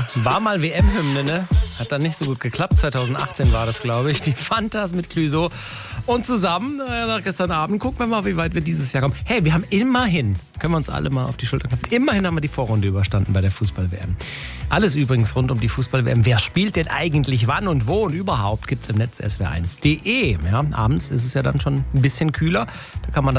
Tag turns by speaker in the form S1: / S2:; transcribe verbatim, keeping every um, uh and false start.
S1: War mal W M-Hymne, ne? Hat dann nicht so gut geklappt. zwanzig achtzehn war das, glaube ich. Die Fantas mit Clouseau. Und zusammen, äh, nach gestern Abend, gucken wir mal, wie weit wir dieses Jahr kommen. Hey, wir haben immerhin, können wir uns alle mal auf die Schulter klopfen, immerhin haben wir die Vorrunde überstanden bei der Fußball-W M. Alles übrigens rund um die Fußball-W M. Wer spielt denn eigentlich wann und wo und überhaupt, gibt's im Netz S W R eins punkt de. Ja, abends ist es ja dann schon ein bisschen kühler. Da kann man